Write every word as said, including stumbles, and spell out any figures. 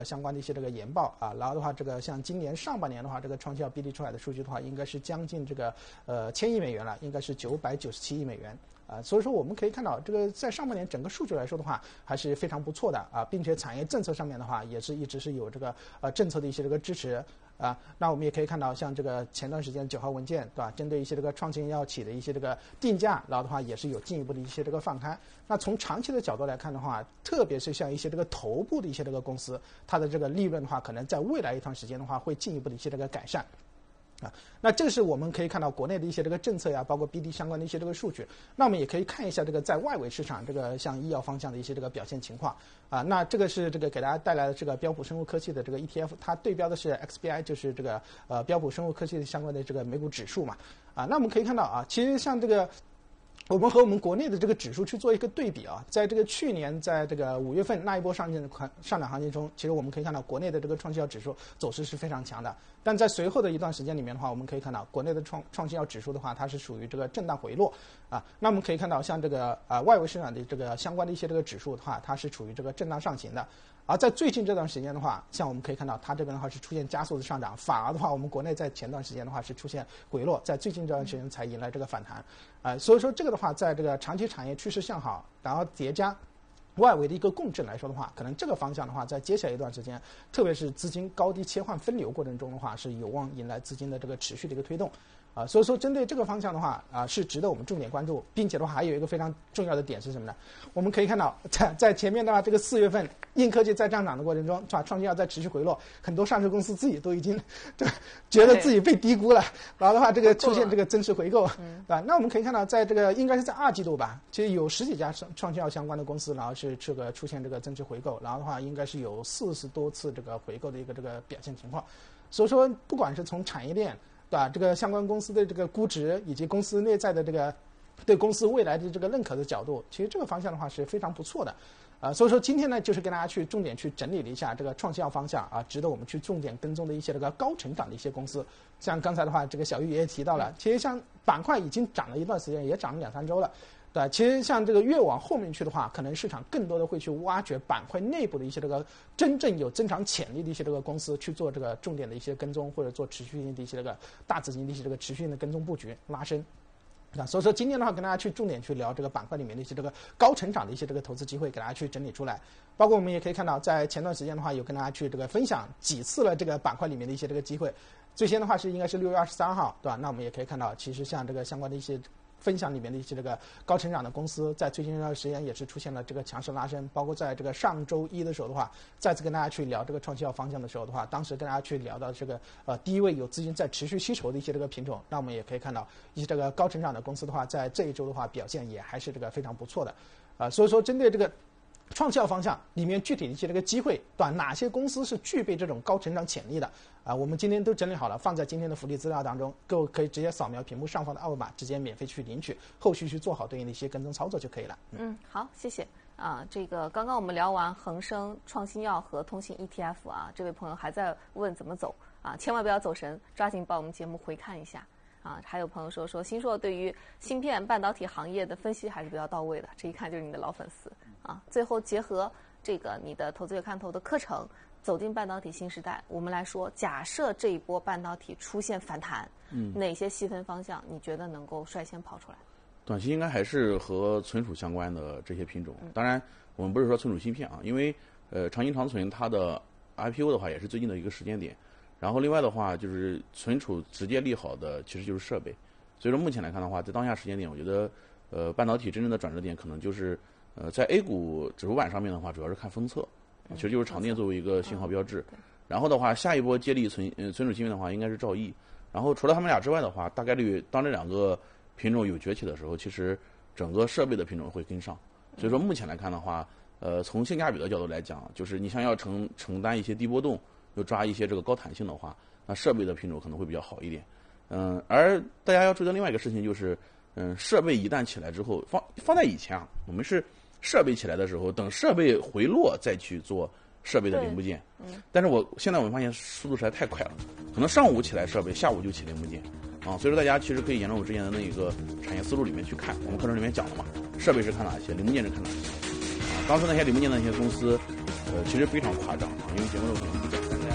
相关的一些这个研报啊，然后的话，这个像今年上半年的话，这个创新药B D出来的数据的话，应该是将近这个呃千亿美元了，应该是九百九十七亿美元。啊，所以说我们可以看到，这个在上半年整个数据来说的话，还是非常不错的啊，并且产业政策上面的话，也是一直是有这个呃政策的一些这个支持啊。那我们也可以看到，像这个前段时间九号文件，对吧？针对一些这个创新药企的一些这个定价，然后的话也是有进一步的一些这个放开。那从长期的角度来看的话，特别是像一些这个头部的一些这个公司，它的这个利润的话，可能在未来一段时间的话，会进一步的一些这个改善。啊，那这个是我们可以看到国内的一些这个政策呀，包括 B D 相关的一些这个数据。那我们也可以看一下这个在外围市场这个像医药方向的一些这个表现情况啊。那这个是这个给大家带来的这个标普生物科技的这个 E T F， 它对标的是 X B I， 就是这个呃标普生物科技相关的这个美股指数嘛。啊，那我们可以看到啊，其实像这个。我们和我们国内的这个指数去做一个对比啊，在这个去年在这个五月份那一波上涨上涨行情中，其实我们可以看到国内的这个创新药指数走势是非常强的。但在随后的一段时间里面的话，我们可以看到国内的创创新药指数的话，它是属于这个震荡回落啊。那我们可以看到像这个啊外围市场的这个相关的一些这个指数的话，它是处于这个震荡上行的。而在最近这段时间的话，像我们可以看到，它这边的话是出现加速的上涨，反而的话，我们国内在前段时间的话是出现回落，在最近这段时间才迎来这个反弹，啊、呃，所以说这个的话，在这个长期产业趋势向好，然后叠加外围的一个共振来说的话，可能这个方向的话，在接下来一段时间，特别是资金高低切换分流过程中的话，是有望迎来资金的这个持续的一个推动。啊，所以说针对这个方向的话，啊是值得我们重点关注，并且的话还有一个非常重要的点是什么呢？我们可以看到，在在前面的话，这个四月份硬科技在上涨的过程中，是吧？创新药在持续回落，很多上市公司自己都已经这个觉得自己被低估了，然后的话这个出现这个增持回购，对吧？那我们可以看到，在这个应该是在二季度吧，其实有十几家创新药相关的公司，然后是这个出现这个增持回购，然后的话应该是有四十多次这个回购的一个这个表现情况，所以说不管是从产业链。对吧？这个相关公司的这个估值以及公司内在的这个对公司未来的这个认可的角度，其实这个方向的话是非常不错的，啊，所以说今天呢，就是跟大家去重点去整理了一下这个创新药方向啊，值得我们去重点跟踪的一些这个高成长的一些公司。像刚才的话，这个小玉也提到了，其实像板块已经涨了一段时间，也涨了两三周了。对，其实像这个越往后面去的话，可能市场更多的会去挖掘板块内部的一些这个真正有增长潜力的一些这个公司，去做这个重点的一些跟踪，或者做持续性的一些这个大资金的一些这个持续性的跟踪布局拉升。啊，所以说今天的话，跟大家去重点去聊这个板块里面的一些这个高成长的一些这个投资机会，给大家去整理出来。包括我们也可以看到，在前段时间的话，有跟大家去这个分享几次了这个板块里面的一些这个机会。最先的话是应该是六月二十三号，对吧？那我们也可以看到，其实像这个相关的一些。分享里面的一些这个高成长的公司，在最近这段时间也是出现了这个强势拉升，包括在这个上周一的时候的话，再次跟大家去聊这个创新药方向的时候的话，当时跟大家去聊到这个呃第一位有资金在持续吸筹的一些这个品种，那我们也可以看到一些这个高成长的公司的话，在这一周的话表现也还是这个非常不错的，啊、呃，所以说针对这个。创新药方向里面具体的一些这个机会，对吧？哪些公司是具备这种高成长潜力的啊？我们今天都整理好了，放在今天的福利资料当中，各位可以直接扫描屏幕上方的二维码，直接免费去领取，后续去做好对应的一些跟踪操作就可以了。 嗯，好，谢谢啊。这个刚刚我们聊完恒生创新药和通信 E T F 啊，这位朋友还在问怎么走啊，千万不要走神，抓紧把我们节目回看一下。啊，还有朋友说说新硕对于芯片半导体行业的分析还是比较到位的，这一看就是你的老粉丝啊。最后结合这个你的投资月看头的课程，走进半导体新时代，我们来说，假设这一波半导体出现反弹，嗯，哪些细分方向你觉得能够率先跑出来？ 短期应该还是和存储相关的这些品种。当然，我们不是说存储芯片啊，因为呃长兴长存它的 I P O 的话也是最近的一个时间点。然后另外的话就是存储直接利好的其实就是设备，所以说目前来看的话，在当下时间点，我觉得呃半导体真正的转折点可能就是呃在 A 股指数板上面的话，主要是看封测，其实就是长电作为一个信号标志。然后的话，下一波接力存呃存储芯片的话，应该是兆易。然后除了他们俩之外的话，大概率当这两个品种有崛起的时候，其实整个设备的品种会跟上。所以说目前来看的话，呃从性价比的角度来讲，就是你想要承承担一些低波动。又抓一些这个高弹性的话，那设备的品种可能会比较好一点。嗯，而大家要注意的另外一个事情就是，嗯，设备一旦起来之后，放放在以前啊，我们是设备起来的时候，等设备回落再去做设备的零部件。嗯。但是我现在我们发现速度实在太快了，可能上午起来设备，下午就起零部件。啊，所以说大家其实可以沿着我之前的那个产业思路里面去看，我们课程里面讲了嘛，设备是看哪些，零部件是看哪些。啊，当时那些零部件的那些公司。 呃，其实非常夸张啊，因为节目的